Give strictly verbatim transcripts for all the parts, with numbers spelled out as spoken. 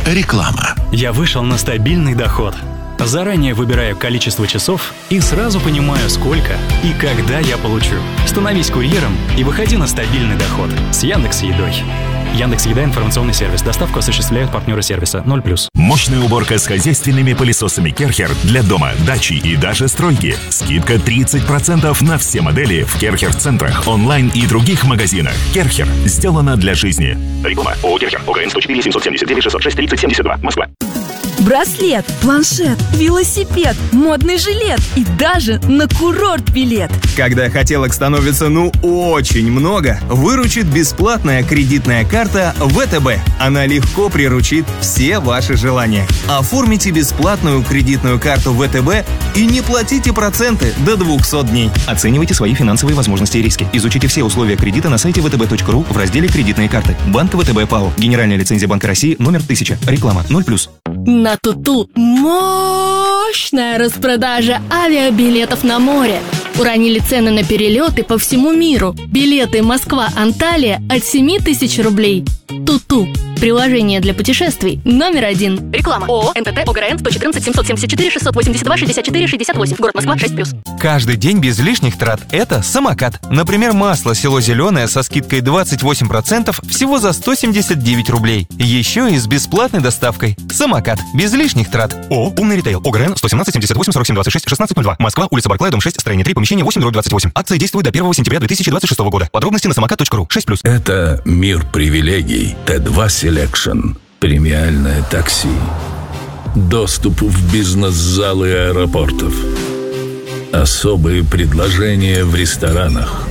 Реклама. Я вышел на стабильный доход. Заранее выбираю количество часов и сразу понимаю, сколько и когда я получу. Становись курьером и выходи на стабильный доход с Яндекс.Едой. Яндекс.Еда — информационный сервис. Доставку осуществляют партнеры сервиса ноль плюс. Мощная уборка с хозяйственными пылесосами Керхер для дома, дачи и даже стройки. Скидка тридцать процентов на все модели в Керхер-центрах, онлайн и других магазинах. Керхер. Сделано для жизни. Реклама. ООО «Керхер». ОГРН сто четыре семьсот семьдесят девять шестьсот шесть тридцать семьдесят два. Москва. Браслет, планшет, велосипед, модный жилет и даже на курорт билет. Когда хотелок становится ну очень много, выручит бесплатная кредитная карта вэ тэ бэ. Она легко приручит все ваши желания. Оформите бесплатную кредитную карту вэ тэ бэ и не платите проценты до двухсот дней. Оценивайте свои финансовые возможности и риски. Изучите все условия кредита на сайте вэ тэ бэ точка ру в разделе «Кредитные карты». Банк вэ тэ бэ ПАО. Генеральная лицензия Банка России номер тысяча. Реклама ноль плюс. На Туту мощная распродажа авиабилетов на море. Уронили цены на перелеты по всему миру. Билеты Москва-Анталия от семи тысяч рублей. Туту. Приложение для путешествий номер один. Реклама. ООО «эн тэ тэ», ОГРН сто четырнадцать семьсот семьдесят четыре шестьсот восемьдесят два шестьдесят четыре шестьдесят восемь. Город Москва, шесть плюс. Каждый день без лишних трат – это самокат. Например, масло село Зеленое со скидкой двадцать восемь процентов всего за сто семьдесят девять рублей. Еще и с бесплатной доставкой. Самокат. Без лишних трат. ООО «Умный ритейл». ОГРН сто семнадцать семьдесят восемь сорок семь двадцать шесть шестнадцать ноль два. Москва, улица Барклая, дом шесть, строение три, помещение восемь дробь двадцать восемь. Акция действует до первого сентября две тысячи двадцать шестого года. Подробности на самокат точка ру. шесть плюс. Это мир привилегий. Тэ два Selection. Премиальное такси. Доступ в бизнес-залы аэропортов. Особые предложения в ресторанах.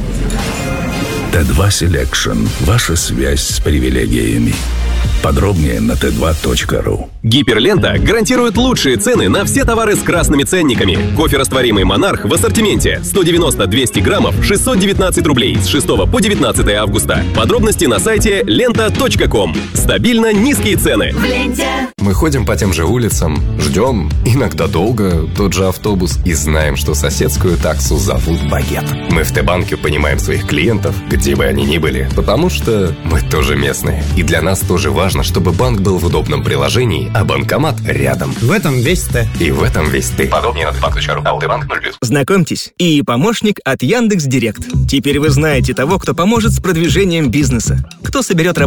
Тэ два Selection. Ваша связь с привилегиями. Подробнее на тэ два точка ру. Гиперлента гарантирует лучшие цены на все товары с красными ценниками. Кофе растворимый «Монарх» в ассортименте сто девяносто двести граммов шестьсот девятнадцать рублей с шестого по девятнадцатое августа. Подробности на сайте лента точка ком. Стабильно низкие цены. В ленте. Мы ходим по тем же улицам, ждем, иногда долго, тот же автобус и знаем, что соседскую таксу зовут Багет. Мы в Т-банке понимаем своих клиентов, где бы они ни были, потому что мы тоже местные. И для нас тоже важно, чтобы банк был в удобном приложении, а банкомат рядом. В этом весь Т. И в этом весь ты. Подробнее на тэ банк точка ру. Алтыбанк ноль плюс. Знакомьтесь, и помощник от Яндекс.Директ. Теперь вы знаете того, кто поможет с продвижением бизнеса, кто соберет